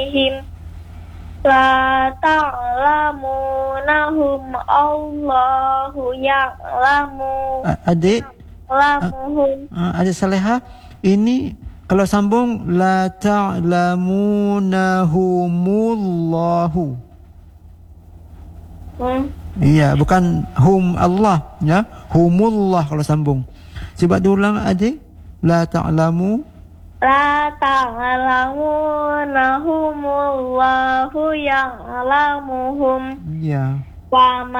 alaihim la ta'lamunahum Allahu ya'lamu Adik lamuhum. Adik Salihah, ini kalau sambung la ta'lamunahumullahu. Iya, bukan hum Allah ya, humullah kalau sambung. Coba diulang adik. La ta'lamu Allahu ya'lamuhum ya. wa